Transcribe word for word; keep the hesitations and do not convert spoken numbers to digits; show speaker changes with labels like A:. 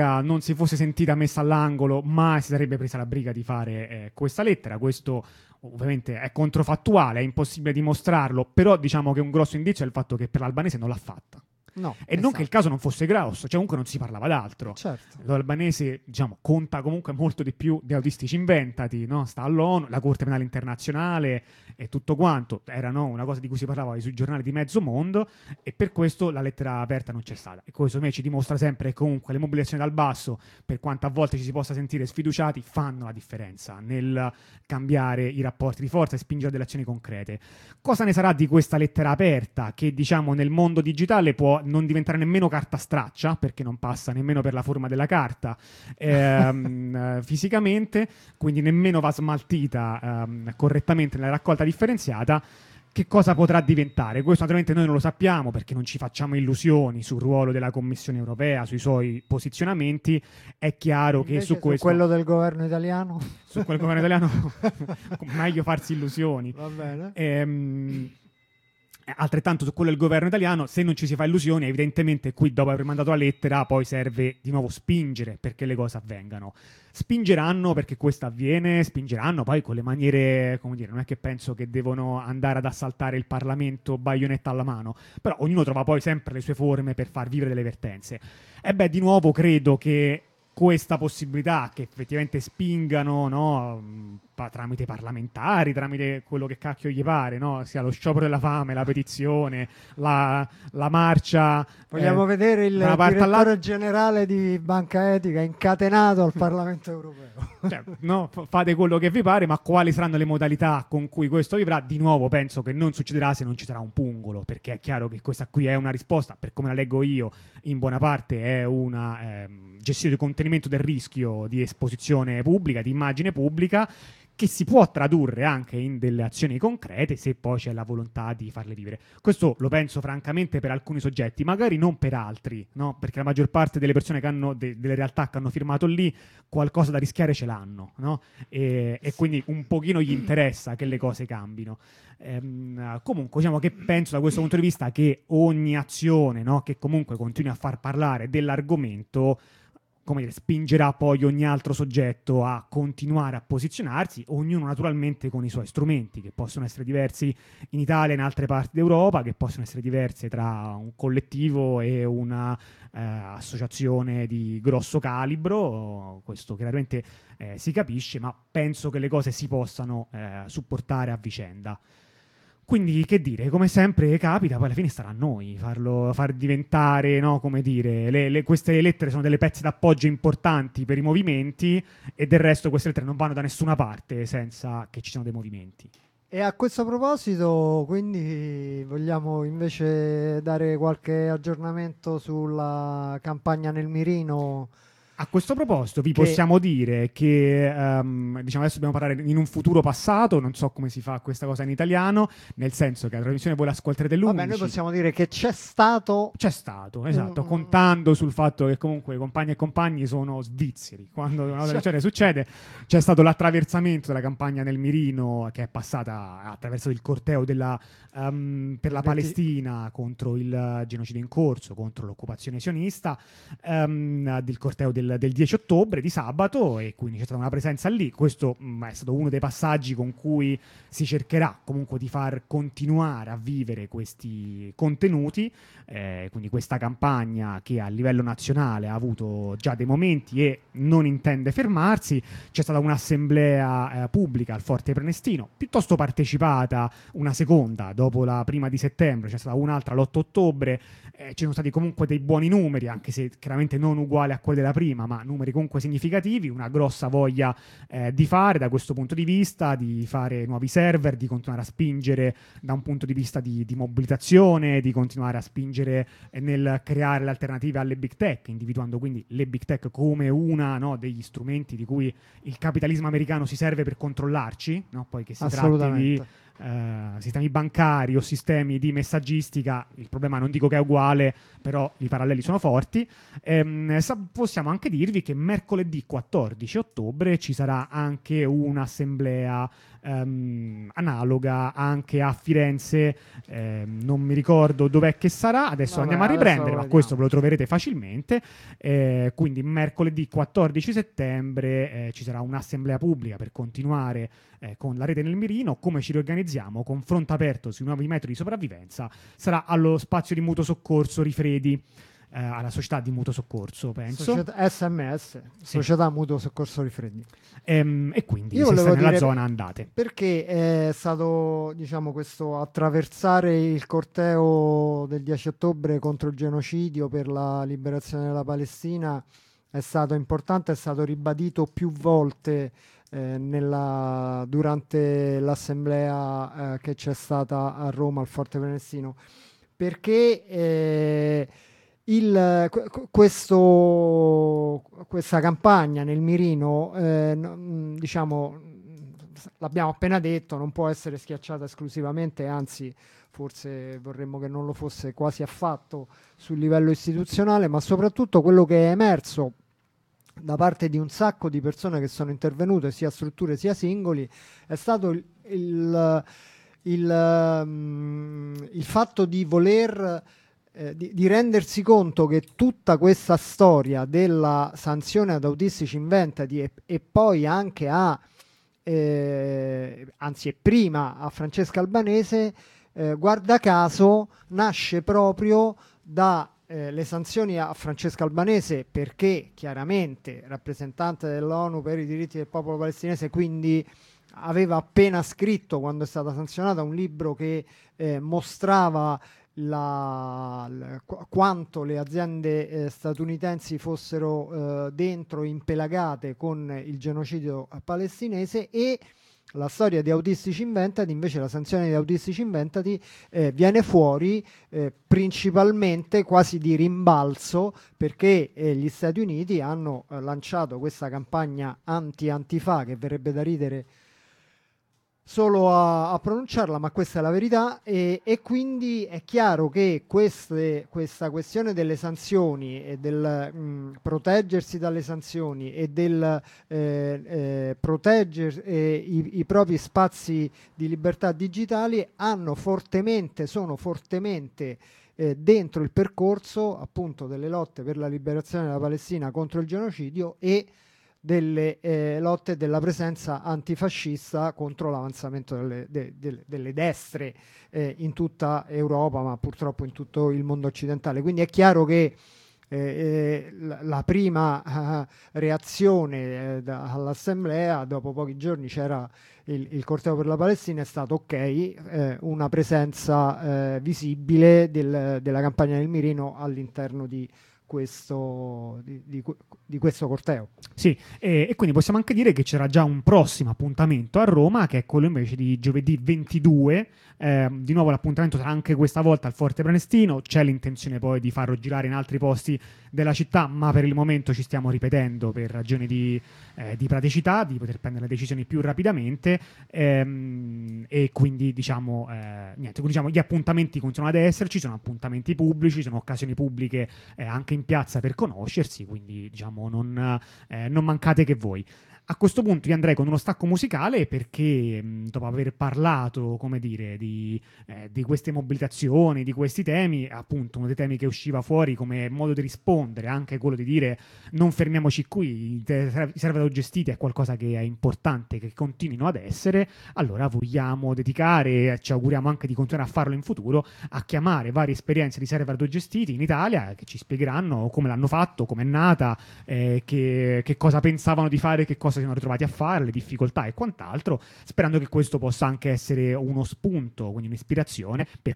A: non si fosse sentita messa all'angolo, mai si sarebbe presa la briga di fare eh, questa lettera. Questo ovviamente è controfattuale, è impossibile dimostrarlo, però diciamo che un grosso indizio è il fatto che per l'albanese non l'ha fatta.
B: No,
A: e
B: esatto.
A: non che il caso non fosse grosso, cioè comunque non si parlava d'altro.
B: Certo.
A: L'albanese, diciamo, conta comunque molto di più di autistici inventati, no? Sta all'ONU, la Corte Penale Internazionale e tutto quanto, erano una cosa di cui si parlava sui giornali di mezzo mondo, e per questo la lettera aperta non c'è stata. E questo a me ci dimostra sempre che comunque le mobilitazioni dal basso, per quanto a volte ci si possa sentire sfiduciati, fanno la differenza nel cambiare i rapporti di forza e spingere delle azioni concrete. Cosa ne sarà di questa lettera aperta che, diciamo, nel mondo digitale può non diventare nemmeno carta straccia, perché non passa nemmeno per la forma della carta ehm, fisicamente, quindi nemmeno va smaltita ehm, correttamente nella raccolta differenziata? Che cosa potrà diventare? Questo naturalmente noi non lo sappiamo, perché non ci facciamo illusioni sul ruolo della Commissione europea, sui suoi posizionamenti. È chiaro
B: Invece
A: che su
B: su
A: questo,
B: quello del governo italiano,
A: su quel governo italiano meglio farsi illusioni.
B: va bene.
A: Ehm, altrettanto su quello del governo italiano, se non ci si fa illusioni, evidentemente qui, dopo aver mandato la lettera, poi serve di nuovo spingere perché le cose avvengano. Spingeranno perché questo avviene, spingeranno poi con le maniere, come dire, non è che penso che devono andare ad assaltare il Parlamento baionetta alla mano, però ognuno trova poi sempre le sue forme per far vivere delle vertenze. E beh, di nuovo credo che questa possibilità che effettivamente spingano, no, tramite parlamentari, tramite quello che cacchio gli pare, no, sia lo sciopero della fame, la petizione, la, la marcia.
B: Vogliamo
A: eh,
B: vedere il
A: da una parte
B: direttore
A: all'altra.
B: generale di Banca Etica incatenato al Parlamento europeo.
A: Cioè, no, f- fate quello che vi pare, ma quali saranno le modalità con cui questo vivrà? Di nuovo penso che non succederà se non ci sarà un pungolo, perché è chiaro che questa qui è una risposta, per come la leggo io, in buona parte è una ehm, gestione di contenimento del rischio di esposizione pubblica, di immagine pubblica, che si può tradurre anche in delle azioni concrete se poi c'è la volontà di farle vivere. Questo lo penso francamente per alcuni soggetti, magari non per altri, no? Perché la maggior parte delle persone che hanno, de- delle realtà che hanno firmato lì, qualcosa da rischiare ce l'hanno, no? E, e quindi un pochino gli interessa che le cose cambino. Ehm, comunque, diciamo che penso da questo punto di vista che ogni azione, no, che comunque continui a far parlare dell'argomento, come dire, spingerà poi ogni altro soggetto a continuare a posizionarsi, ognuno naturalmente con i suoi strumenti, che possono essere diversi in Italia e in altre parti d'Europa, che possono essere diverse tra un collettivo e una eh, associazione di grosso calibro. Questo chiaramente eh, si capisce, ma penso che le cose si possano eh, supportare a vicenda. Quindi, che dire, come sempre capita, poi alla fine starà a noi farlo, far diventare, no, come dire, le, le, queste lettere sono delle pezze d'appoggio importanti per i movimenti, e del resto queste lettere non vanno da nessuna parte senza che ci siano dei movimenti.
B: E a questo proposito, quindi, vogliamo invece dare qualche aggiornamento sulla campagna nel mirino?
A: A questo proposito vi
B: Che-
A: possiamo dire che ehm, diciamo adesso dobbiamo parlare in un futuro passato, non so come si fa questa cosa in italiano, nel senso che la trasmissione voi l'ascolterete l'undici.
B: Vabbè, noi possiamo dire che c'è stato
A: C'è stato, esatto,
B: Mm.
A: contando sul fatto che comunque i compagni e compagni sono svizzeri. Quando una cosa
B: Cioè-
A: del genere succede, c'è stato l'attraversamento della campagna nel mirino, che è passata attraverso il corteo della, ehm, per la
B: Venti-
A: Palestina contro il genocidio in corso, contro l'occupazione sionista, ehm, del corteo del, del dieci ottobre di sabato, e quindi c'è stata una presenza lì. Questo mh, è stato uno dei passaggi con cui si cercherà comunque di far continuare a vivere questi contenuti. Eh, quindi questa campagna, che a livello nazionale ha avuto già dei momenti e non intende fermarsi. C'è stata un'assemblea eh, pubblica al Forte Prenestino, piuttosto partecipata, una seconda dopo la prima di settembre, c'è stata un'altra l'otto ottobre. Eh, ci sono stati comunque dei buoni numeri, anche se chiaramente non uguali a quelli della prima, ma numeri comunque significativi, una grossa voglia eh, di fare da questo punto di vista, di fare nuovi server, di continuare a spingere da un punto di vista di, di mobilitazione, di continuare a spingere nel creare le alternative alle big tech, individuando quindi le big tech come una, no, degli strumenti di cui il capitalismo americano si serve per controllarci, no? Poi che si tratti di eh, sistemi bancari o sistemi di messaggistica, il problema non dico che è uguale, però i paralleli sono forti. Ehm, sa- possiamo anche dirvi che mercoledì quattordici ottobre ci sarà anche un'assemblea ehm, analoga anche a Firenze, ehm, non mi ricordo dov'è che sarà, adesso
B: Vabbè,
A: andiamo a
B: adesso
A: riprendere,
B: lo
A: ma
B: vediamo.
A: questo ve lo troverete facilmente. Eh, quindi mercoledì quattordici settembre eh, ci sarà un'assemblea pubblica per continuare eh, con la rete nel mirino. Come ci riorganizziamo? Confronto aperto sui nuovi metodi di sopravvivenza, sarà allo spazio di mutuo soccorso Rifredi, eh, alla società di mutuo soccorso, penso.
B: Società S M S,
A: Sì.
B: Società Mutuo Soccorso Rifreddi.
A: Ehm, e quindi
B: Io
A: se
B: volevo
A: state nella
B: dire-
A: zona andate.
B: Perché è stato, diciamo, questo attraversare il corteo del dieci ottobre contro il genocidio per la liberazione della Palestina è stato importante, è stato ribadito più volte eh, nella- durante l'assemblea eh, che c'è stata a Roma al Forte Prenestino, perché eh, il- que- questo, questa campagna nel mirino, eh, no- diciamo, l'abbiamo appena detto, non può essere schiacciata esclusivamente, anzi, forse vorremmo che non lo fosse quasi affatto sul livello istituzionale, ma soprattutto quello che è emerso da parte di un sacco di persone che sono intervenute, sia strutture sia singoli, è stato il, il, il, mm, il fatto di voler eh, di, di rendersi conto che tutta questa storia della sanzione ad autistici inventati e, e poi anche a eh, anzi e prima a Francesca Albanese, eh, guarda caso nasce proprio da eh, le sanzioni a Francesca Albanese, perché chiaramente rappresentante dell'ONU per i diritti del popolo palestinese, quindi aveva appena scritto, quando è stata sanzionata, un libro che eh, mostrava la, l- qu- quanto le aziende eh, statunitensi fossero eh, dentro impelagate con il genocidio palestinese. E la storia di Autistici Inventati, invece la sanzione di Autistici Inventati eh, viene fuori eh, principalmente quasi di rimbalzo, perché eh, gli Stati Uniti hanno eh, lanciato questa campagna anti-antifa, che verrebbe da ridere solo a, a pronunciarla, ma questa è la verità. E, e quindi è chiaro che queste, questa questione delle sanzioni e del mh, proteggersi dalle sanzioni e del eh, eh, proteggere eh, i, i propri spazi di libertà digitali hanno fortemente, sono fortemente eh, dentro il percorso appunto delle lotte per la liberazione della Palestina contro il genocidio e delle eh, lotte della presenza antifascista contro l'avanzamento delle, de- de- delle destre eh, in tutta Europa, ma purtroppo in tutto il mondo occidentale. Quindi è chiaro che eh, eh, la, la prima eh, reazione eh, da- all'assemblea, dopo pochi giorni c'era il, il corteo per la Palestina, è stato ok, eh, una presenza eh, visibile del- della campagna del mirino all'interno di questo, di, di- di questo corteo.
A: Sì, e, e quindi possiamo anche dire che c'era già un prossimo appuntamento a Roma, che è quello invece di giovedì ventidue. Eh, di nuovo l'appuntamento sarà anche questa volta al Forte Prenestino. C'è l'intenzione poi di farlo girare in altri posti della città, ma per il momento ci stiamo ripetendo per ragioni di, eh, di praticità, di poter prendere le decisioni più rapidamente. Ehm, e quindi diciamo, eh, niente, diciamo, gli appuntamenti continuano ad esserci, sono appuntamenti pubblici, sono occasioni pubbliche eh, anche in piazza per conoscersi, quindi diciamo non, eh, non mancate che voi. A questo punto io andrei con uno stacco musicale, perché mh, dopo aver parlato, come dire, di, eh, di queste mobilitazioni, di questi temi, appunto uno dei temi che usciva fuori come modo di rispondere, anche quello di dire non fermiamoci qui, i server autogestiti è qualcosa che è importante, che continuino ad essere. Allora vogliamo dedicare, ci auguriamo anche di continuare a farlo in futuro, a chiamare varie esperienze di server autogestiti in Italia, che ci spiegheranno come l'hanno fatto, come è nata, eh, che, che cosa pensavano di fare, che cosa si sono ritrovati a fare, le difficoltà e quant'altro, sperando che questo possa anche essere uno spunto, quindi un'ispirazione per